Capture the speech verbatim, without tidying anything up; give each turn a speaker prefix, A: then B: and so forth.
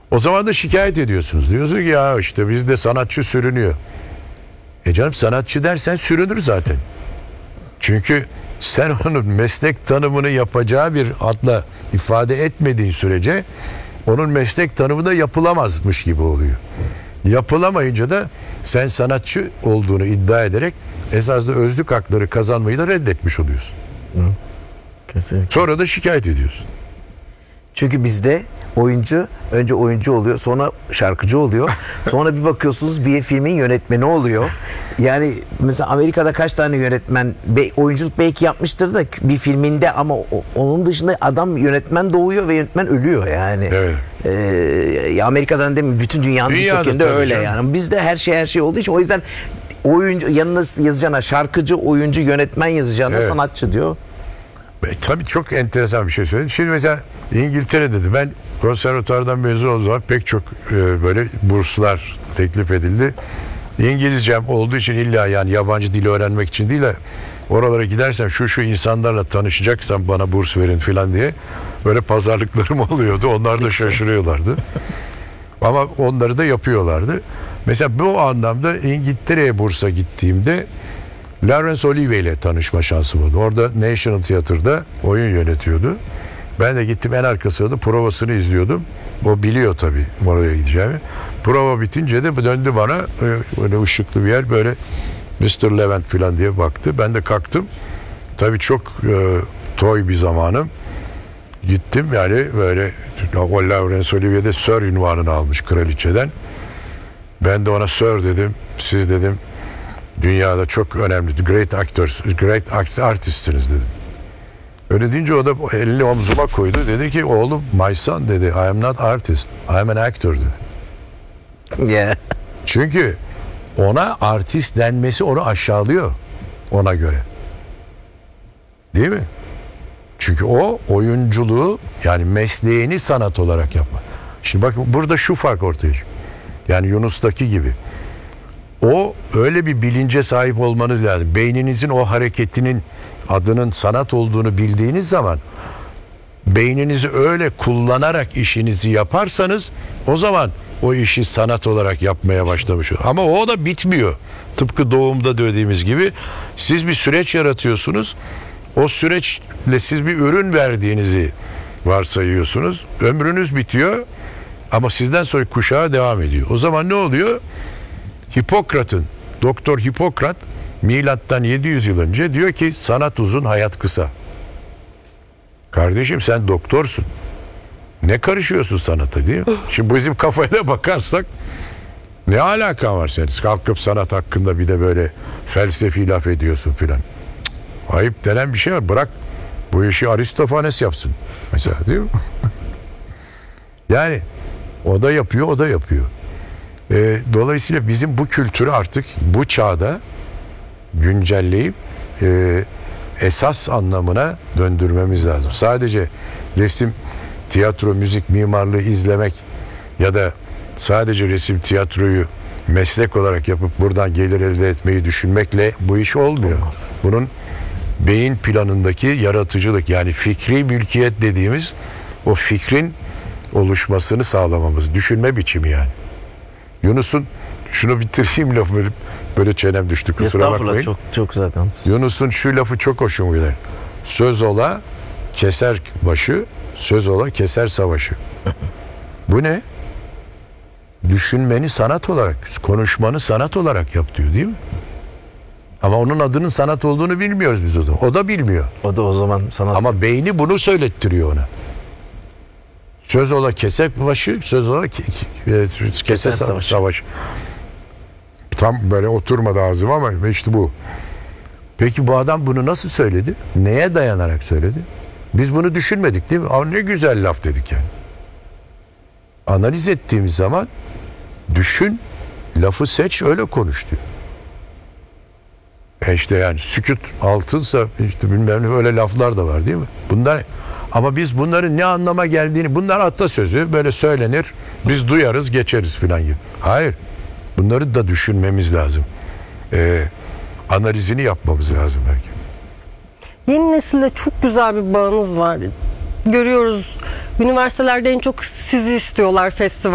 A: O zaman da şikayet ediyorsunuz. Diyorsunuz ki ya işte bizde sanatçı sürünüyor. E canım, sanatçı dersen sürünür zaten. Çünkü sen onun meslek tanımını yapacağı bir adla ifade etmediğin sürece onun meslek tanımı da yapılamazmış gibi oluyor. Yapılamayınca da sen sanatçı olduğunu iddia ederek esasında özlük hakları kazanmayı da reddetmiş oluyorsun.
B: Hı. Kesinlikle.
A: Sonra da şikayet ediyorsun.
B: Çünkü bizde oyuncu önce oyuncu oluyor, sonra şarkıcı oluyor. Sonra bir bakıyorsunuz bir filmin yönetmeni oluyor. Yani mesela Amerika'da kaç tane yönetmen be, oyunculuk belki yapmıştır da bir filminde, ama o, onun dışında adam yönetmen doğuyor ve yönetmen ölüyor yani.
A: Evet.
B: Ee, Amerika'dan değil mi? Bütün dünyanın
A: Dünyada
B: birçok yerinde
A: tabii
B: öyle
A: canım.
B: yani. Bizde her şey her şey olduğu için, o yüzden oyuncu yanına yazacağına şarkıcı, oyuncu, yönetmen yazacağına
A: Evet.
B: sanatçı diyor.
A: E, tabii çok enteresan bir şey söyledin. Şimdi mesela İngiltere'de de ben konservatuardan mezun olduğum zaman pek çok e, böyle burslar teklif edildi. İngilizcem olduğu için illa yani yabancı dili öğrenmek için değil de oralara gidersem şu şu insanlarla tanışacaksam bana burs verin filan diye böyle pazarlıklarım oluyordu. Onlar da şaşırıyorlardı. Ama onları da yapıyorlardı. Mesela bu anlamda İngiltere'ye bursa gittiğimde Laurence Olivier ile tanışma şansım oldu. Orada National Theatre'da oyun yönetiyordu. Ben de gittim, en arkasında da provasını izliyordum. O biliyor tabii oraya gideceğimi. Prova bitince de döndü bana, böyle ışıklı bir yer, böyle mister Levent falan diye baktı. Ben de kalktım. Tabii çok e, toy bir zamanım. Gittim yani böyle, o Laurence Olivier de Sir ünvanını almış kraliçeden. Ben de ona Sir dedim. Siz dedim dünyada çok önemli great actors, great artistsiniz dedim. Öyle deyince o da elini omzuma koydu. Dedi ki oğlum, my son dedi, I am not artist, I am an actor dedi.
B: Yeah.
A: Çünkü ona artist denmesi onu aşağılıyor ona göre. Değil mi? Çünkü o oyunculuğu, yani mesleğini sanat olarak yapma. Şimdi bak, burada şu fark ortaya çıkıyor. Yani Yunus'taki gibi. O öyle bir bilince sahip olmanız lazım. Beyninizin o hareketinin adının sanat olduğunu bildiğiniz zaman beyninizi öyle kullanarak işinizi yaparsanız o zaman o işi sanat olarak yapmaya başlamış olur. Ama o da bitmiyor. Tıpkı doğumda dediğimiz gibi siz bir süreç yaratıyorsunuz. O süreçle siz bir ürün verdiğinizi varsayıyorsunuz. Ömrünüz bitiyor ama sizden sonra kuşağa devam ediyor. O zaman ne oluyor? Hipokrat'ın, Doktor Hipokrat milattan yedi yüz yıl önce diyor ki sanat uzun, hayat kısa. Kardeşim, sen doktorsun. Ne karışıyorsun sanata diye. Şimdi bizim kafayla bakarsak ne alakan var senin? Kalkıp sanat hakkında bir de böyle felsefi laf ediyorsun filan. Ayıp denen bir şey var. Bırak bu işi Aristofanes yapsın mesela, değil mi? Yani o da yapıyor, o da yapıyor. E, dolayısıyla bizim bu kültürü artık bu çağda güncelleyip e, esas anlamına döndürmemiz lazım. Sadece resim, tiyatro, müzik, mimarlığı izlemek ya da sadece resim, tiyatroyu meslek olarak yapıp buradan gelir elde etmeyi düşünmekle bu iş olmuyor.
B: Olmaz.
A: Bunun beyin planındaki yaratıcılık, yani fikri mülkiyet dediğimiz o fikrin oluşmasını sağlamamız, düşünme biçimi yani. Yunus'un, şunu bitireyim lafı, böyle, böyle çenem düştü, kusura bakmayın.
B: Çok çok zaten.
A: Yunus'un şu lafı çok hoşuma gider. Söz ola keser başı, söz ola keser savaşı. Bu ne? Düşünmeni sanat olarak, konuşmanı sanat olarak yap diyor, değil mi? Ama onun adının sanat olduğunu bilmiyoruz biz o zaman. O da bilmiyor.
B: O da o zaman sanat.
A: Ama beyni bunu söylettiriyor ona. Söz ola keser başı, söz ola ke, ke, keser, keser savaşı. savaşı. Tam böyle oturmadı ağzıma ama işte bu. Peki bu adam bunu nasıl söyledi? Neye dayanarak söyledi? Biz bunu düşünmedik, değil mi? Aa, ne güzel laf dedik yani. Analiz ettiğimiz zaman düşün, lafı seç, öyle konuş diyor. E işte yani sükut altınsa işte bilmem ne, öyle laflar da var, değil mi? Bunlar, ama biz bunların ne anlama geldiğini, bunlar atasözü, böyle söylenir, biz duyarız geçeriz filan gibi. Hayır. Bunları da düşünmemiz lazım. Ee, analizini yapmamız lazım belki.
C: Yeni nesille çok güzel bir bağınız var. Görüyoruz, üniversitelerde en çok sizi istiyorlar festival.